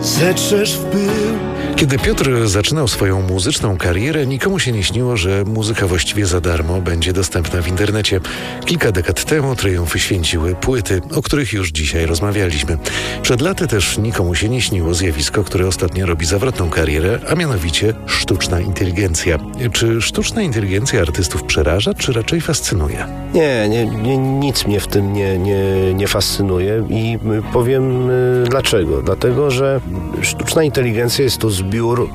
zetrzesz w pył. Kiedy Piotr zaczynał swoją muzyczną karierę, nikomu się nie śniło, że muzyka właściwie za darmo będzie dostępna w internecie. Kilka dekad temu triumfy święciły płyty, o których już dzisiaj rozmawialiśmy. Przed laty też nikomu się nie śniło zjawisko, które ostatnio robi zawrotną karierę, a mianowicie sztuczna inteligencja. Czy sztuczna inteligencja artystów przeraża, czy raczej fascynuje? Nic mnie w tym nie fascynuje i powiem dlaczego. Dlatego, że sztuczna inteligencja jest to zbiór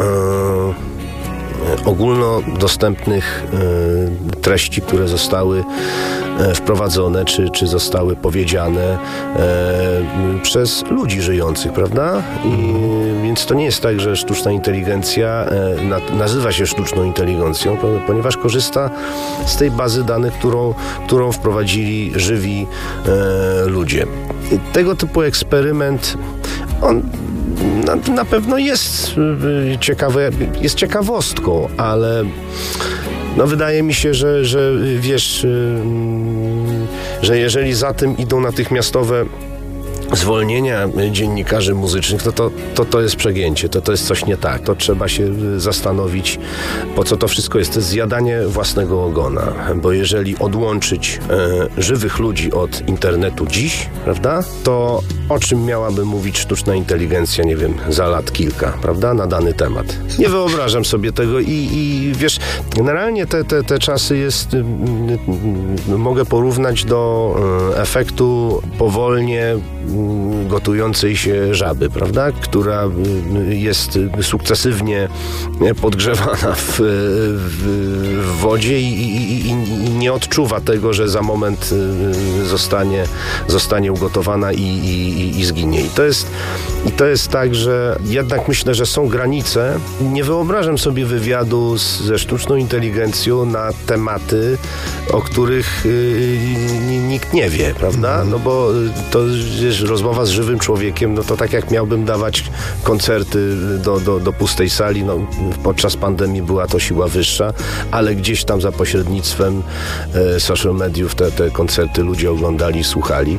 ogólnodostępnych treści, które zostały wprowadzone, czy zostały powiedziane przez ludzi żyjących, prawda? Więc to nie jest tak, że sztuczna inteligencja nazywa się sztuczną inteligencją, ponieważ korzysta z tej bazy danych, którą wprowadzili żywi ludzie. Tego typu eksperyment, on na pewno jest ciekawy, jest ciekawostką, ale wydaje mi się, że wiesz, że jeżeli za tym idą natychmiastowe zwolnienia dziennikarzy muzycznych, to jest przegięcie, to jest coś nie tak. To trzeba się zastanowić, po co to wszystko jest. To jest zjadanie własnego ogona, bo jeżeli odłączyć żywych ludzi od internetu dziś, prawda, to o czym miałaby mówić sztuczna inteligencja, nie wiem, za lat kilka, prawda, na dany temat. Nie wyobrażam sobie tego i wiesz, generalnie te czasy mogę porównać do efektu powolnie gotującej się żaby, prawda? Która jest sukcesywnie podgrzewana w wodzie i nie odczuwa tego, że za moment zostanie ugotowana i zginie. I to jest tak, że jednak myślę, że są granice. Nie wyobrażam sobie wywiadu ze sztuczną inteligencją na tematy, o których nikt nie wie, prawda? No bo to jest rozmowa z żywym człowiekiem, no to tak jak miałbym dawać koncerty do pustej sali, no podczas pandemii była to siła wyższa, ale gdzieś tam za pośrednictwem social mediów te koncerty ludzie oglądali, słuchali.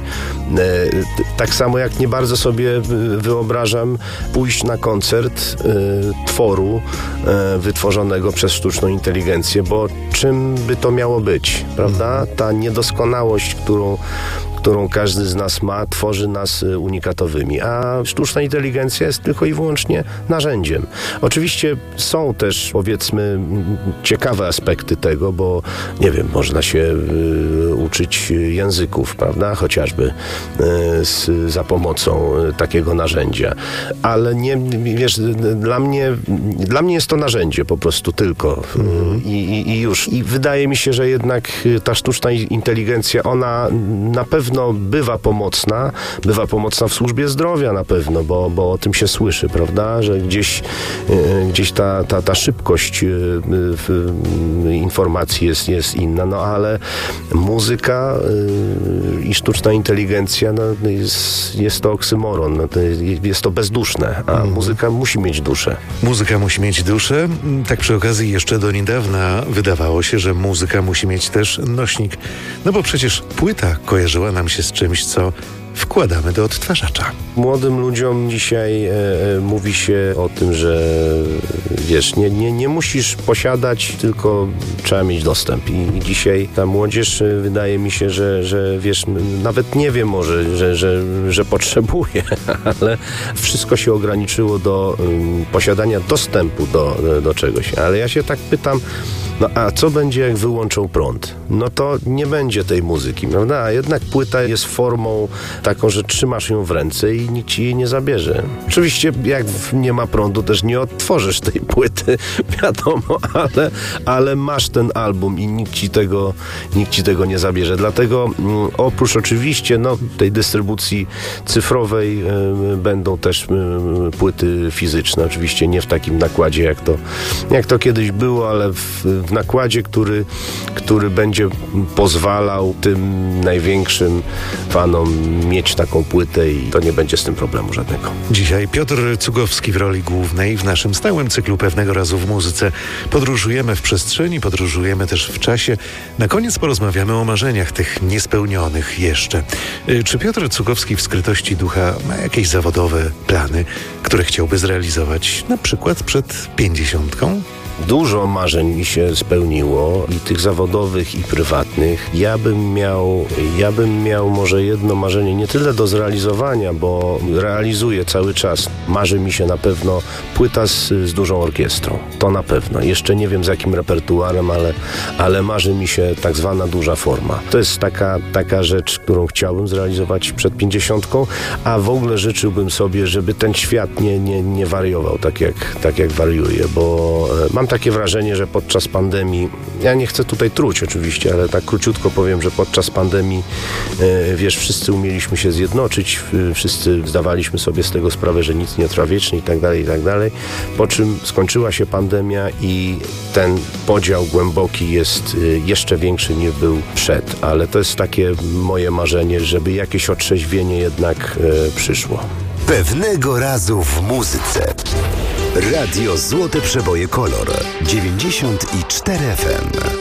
Tak samo jak nie bardzo sobie wyobrażam pójść na koncert tworu wytworzonego przez sztuczną inteligencję, bo czym by to miało być, prawda? Ta niedoskonałość, którą każdy z nas ma, tworzy nas unikatowymi, a sztuczna inteligencja jest tylko i wyłącznie narzędziem. Oczywiście są też, powiedzmy, ciekawe aspekty tego, bo nie wiem, można się uczyć języków, prawda, chociażby za pomocą takiego narzędzia, ale nie, wiesz, dla mnie jest to narzędzie po prostu tylko i już. I wydaje mi się, że jednak ta sztuczna inteligencja, ona na pewno bywa pomocna w służbie zdrowia na pewno, bo o tym się słyszy, prawda, że gdzieś ta szybkość informacji jest inna, no ale muzyka i sztuczna inteligencja, no, jest to oksymoron, no, jest to bezduszne, a muzyka musi mieć duszę. Muzyka musi mieć duszę. Tak przy okazji jeszcze do niedawna wydawało się, że muzyka musi mieć też nośnik, no bo przecież płyta kojarzyła nam się z czymś, co wkładamy do odtwarzacza. Młodym ludziom dzisiaj mówi się o tym, że wiesz, nie musisz posiadać, tylko trzeba mieć dostęp. I dzisiaj ta młodzież, wydaje mi się, że wiesz, nawet nie wie może, że potrzebuje, ale wszystko się ograniczyło do posiadania dostępu do czegoś. Ale ja się tak pytam, no a co będzie, jak wyłączą prąd? No to nie będzie tej muzyki, prawda? A jednak płyta jest formą taką, że trzymasz ją w ręce i nikt ci jej nie zabierze. Oczywiście jak nie ma prądu, też nie odtworzysz tej płyty, wiadomo, ale masz ten album i nikt ci tego nie zabierze. Dlatego oprócz oczywiście tej dystrybucji cyfrowej będą też płyty fizyczne. Oczywiście nie w takim nakładzie, jak to kiedyś było, ale w nakładzie, który będzie pozwalał tym największym fanom mieć taką płytę i to nie będzie z tym problemu żadnego. Dzisiaj Piotr Cugowski w roli głównej w naszym stałym cyklu Pewnego razu w muzyce. Podróżujemy w przestrzeni, podróżujemy też w czasie. Na koniec porozmawiamy o marzeniach tych niespełnionych jeszcze. Czy Piotr Cugowski w skrytości ducha ma jakieś zawodowe plany, które chciałby zrealizować na przykład przed 50. Dużo marzeń mi się spełniło i tych zawodowych, i prywatnych. Ja bym miał może jedno marzenie nie tyle do zrealizowania, bo realizuję cały czas. Marzy mi się na pewno płyta z dużą orkiestrą. To na pewno. Jeszcze nie wiem z jakim repertuarem, ale marzy mi się tak zwana duża forma. To jest taka rzecz, którą chciałbym zrealizować przed 50, a w ogóle życzyłbym sobie, żeby ten świat nie wariował tak jak wariuje, bo mam takie wrażenie, że podczas pandemii, ja nie chcę tutaj truć oczywiście, ale tak króciutko powiem, że podczas pandemii, wszyscy umieliśmy się zjednoczyć, wszyscy zdawaliśmy sobie z tego sprawę, że nic nie trwa wiecznie i tak dalej, po czym skończyła się pandemia i ten podział głęboki jest jeszcze większy niż był przed, ale to jest takie moje marzenie, żeby jakieś otrzeźwienie jednak przyszło. Pewnego razu w muzyce. Radio Złote Przeboje Kolor 94 FM.